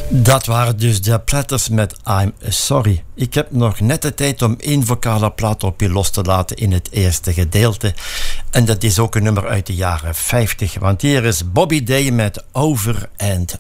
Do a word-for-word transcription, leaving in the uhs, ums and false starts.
Dat waren dus de Platters met I'm Sorry. Ik heb nog net de tijd om één vocale plaat op je los te laten in het eerste gedeelte. En dat is ook een nummer uit de jaren vijftig. Want hier is Bobby Day met Over and